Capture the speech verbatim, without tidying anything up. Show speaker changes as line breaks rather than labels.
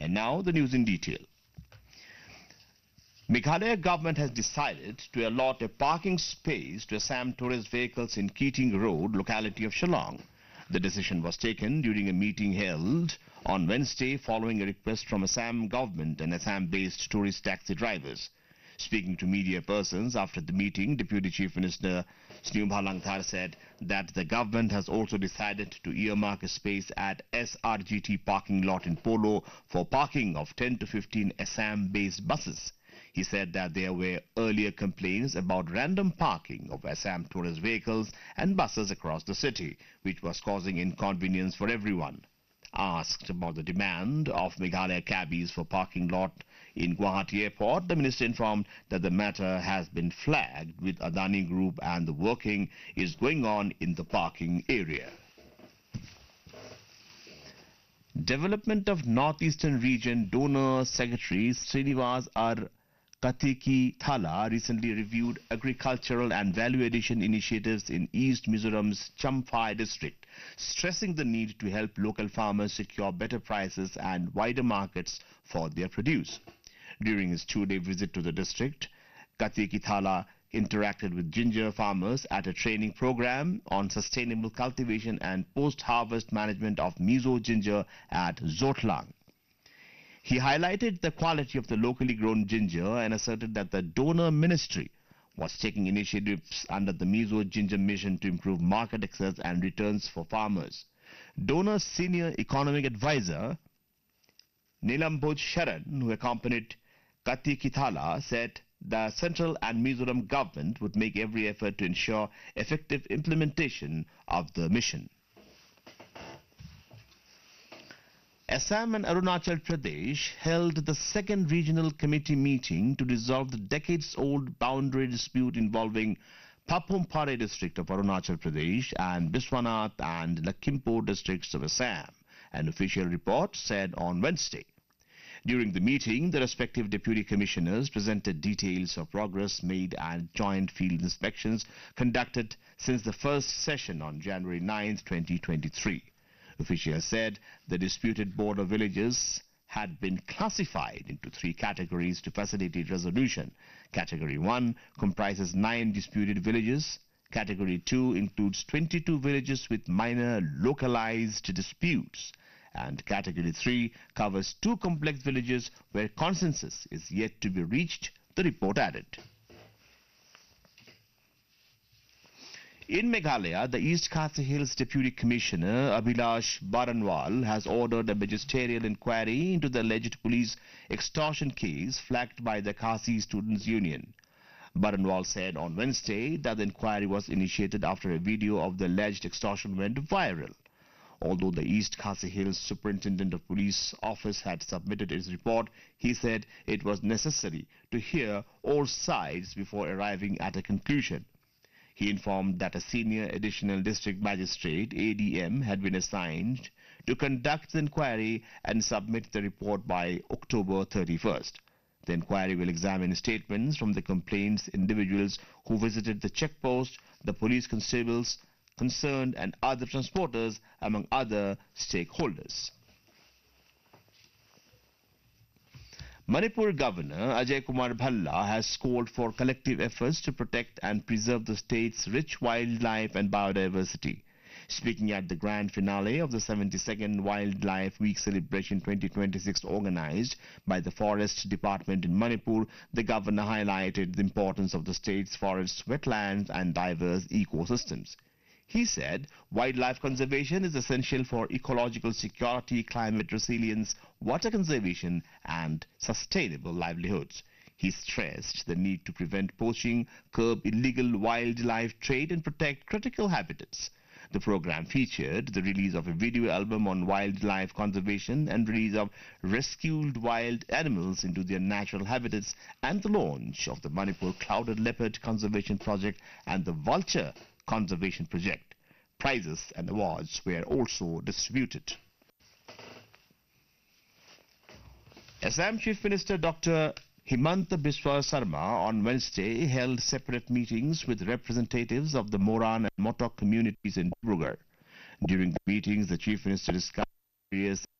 And now the news in detail. Meghalaya government has decided to allot a parking space to Assam tourist vehicles in Keating Road, locality of Shillong. The decision was taken during a meeting held on Wednesday following a request from Assam government and Assam-based tourist taxi drivers. Speaking to media persons after the meeting, Deputy Chief Minister Snubha Langthar said that the government has also decided to earmark a space at S R G T parking lot in Polo for parking of ten to fifteen Assam-based buses. He said that there were earlier complaints about random parking of Assam tourist vehicles and buses across the city, which was causing inconvenience for everyone. Asked about the demand of Meghalaya cabbies for parking lot in Guwahati Airport, the minister informed that the matter has been flagged with Adani Group and the working is going on in the parking area. Development of Northeastern Region Donor Secretary Srinivas R. Katiki Thala recently reviewed agricultural and value addition initiatives in East Mizoram's Champhai district, stressing the need to help local farmers secure better prices and wider markets for their produce. During his two-day visit to the district, Katiki Thala interacted with ginger farmers at a training program on sustainable cultivation and post-harvest management of Mizo ginger at Zotlang. He highlighted the quality of the locally grown ginger and asserted that the donor ministry was taking initiatives under the Mizo Ginger Mission to improve market access and returns for farmers. Donor senior economic advisor Nilamboj Sharan, who accompanied Katiki Thala, said the central and Mizoram government would make every effort to ensure effective implementation of the mission. Assam and Arunachal Pradesh held the second regional committee meeting to resolve the decades-old boundary dispute involving Papumpare district of Arunachal Pradesh and Biswanath and Lakhimpur districts of Assam, an official report said on Wednesday. During the meeting, the respective deputy commissioners presented details of progress made and joint field inspections conducted since the first session on January ninth, twenty twenty-three. Officials said the disputed border villages had been classified into three categories to facilitate resolution. Category one comprises nine disputed villages. Category two includes twenty-two villages with minor localized disputes. And Category three covers two complex villages where consensus is yet to be reached, the report added. In Meghalaya, the East Khasi Hills Deputy Commissioner Abhilash Baranwal has ordered a magisterial inquiry into the alleged police extortion case flagged by the Khasi Students' Union. Baranwal said on Wednesday that the inquiry was initiated after a video of the alleged extortion went viral. Although the East Khasi Hills Superintendent of Police Office had submitted his report, he said it was necessary to hear all sides before arriving at a conclusion. He informed that a senior additional district magistrate, A D M, had been assigned to conduct the inquiry and submit the report by October thirty-first. The inquiry will examine statements from the complaints individuals who visited the checkpost, the police constables concerned and other transporters, among other stakeholders. Manipur Governor Ajay Kumar Bhalla has called for collective efforts to protect and preserve the state's rich wildlife and biodiversity. Speaking at the grand finale of the seventy-second Wildlife Week celebration twenty twenty-six organized by the Forest Department in Manipur, the governor highlighted the importance of the state's forests, wetlands and diverse ecosystems. He said wildlife conservation is essential for ecological security, climate resilience, water conservation and sustainable livelihoods. He stressed the need to prevent poaching, curb illegal wildlife trade and protect critical habitats. The program featured the release of a video album on wildlife conservation and release of rescued wild animals into their natural habitats and the launch of the Manipur Clouded Leopard Conservation Project and the Vulture Conservation Project. Prizes and awards were also distributed. Assam Chief Minister Doctor Himanta Biswa Sarma on Wednesday held separate meetings with representatives of the Moran and Motok communities in Dibrugarh. During the meetings, the Chief Minister discussed various